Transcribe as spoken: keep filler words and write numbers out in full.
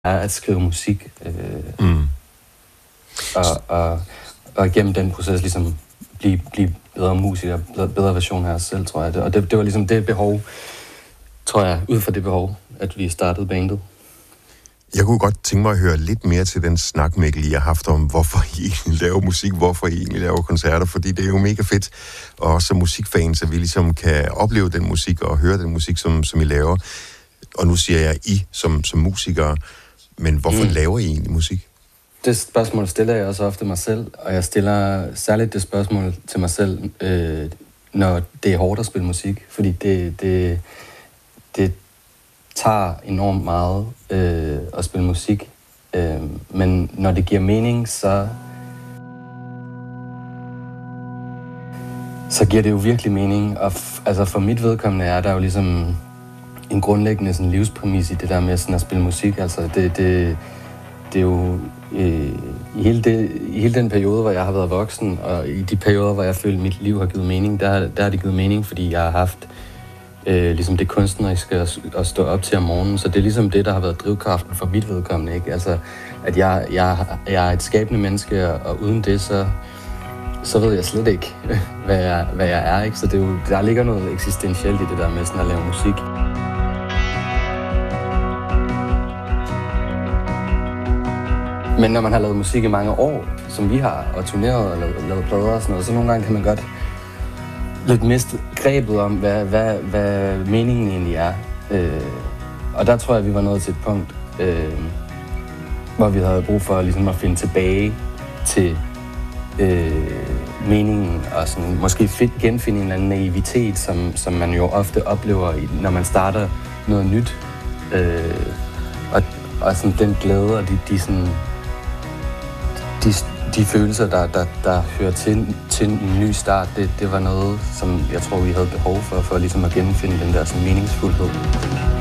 er at skrive musik. Øh, mm. og, og, og gennem den proces ligesom blive, blive bedre musiker, bedre, bedre version af os selv, tror jeg. Og det, det var ligesom det behov, tror jeg, ud fra det behov, at vi startede bandet. Jeg kunne godt tænke mig at høre lidt mere til den snak, Mikkel, I har haft om, hvorfor I egentlig laver musik, hvorfor I egentlig laver koncerter, fordi det er jo mega fedt, og også som musikfans, at vi ligesom kan opleve den musik og høre den musik, som, som I laver. Og nu siger jeg I som, som musikere, men hvorfor mm. laver I egentlig musik? Det spørgsmål stiller jeg også ofte mig selv, og jeg stiller særligt det spørgsmål til mig selv, øh, når det er hårdt at spille musik, fordi det, det, det tager enormt meget øh, at spille musik, øh, men når det giver mening, så, så giver det jo virkelig mening, og f- altså for mit vedkommende er der jo ligesom en grundlæggende sådan livspræmis i det der med sådan at spille musik, altså det, det, det er jo øh, i, hele det, i hele den periode, hvor jeg har været voksen, og i de perioder, hvor jeg føler, at mit liv har givet mening, der, der har det givet mening, fordi jeg har haft øh, ligesom det kunstneriske at, at stå op til om morgenen, så det er ligesom det, der har været drivkraften for mit vedkommende, ikke? Altså, at jeg, jeg, jeg er et skabende menneske, og uden det, så, så ved jeg slet ikke, hvad jeg, hvad jeg er, ikke? Så det er jo, der ligger noget eksistentielt i det der med sådan at lave musik. Men når man har lavet musik i mange år, som vi har, og turneret og lavet, lavet plader og sådan noget, så nogle gange kan man godt lidt miste grebet om, hvad, hvad, hvad meningen egentlig er. Øh, og der tror jeg, vi var nået til et punkt, øh, hvor vi havde brug for ligesom at finde tilbage til øh, meningen, og sådan, måske fit, genfinde en eller anden naivitet, som, som man jo ofte oplever, når man starter noget nyt. Øh, og, og sådan den glæde og de, de sådan... De, de følelser, der, der, der hører til, til en ny start, det, det var noget, som jeg tror, vi havde behov for, for ligesom at genfinde den der sådan meningsfuldhed.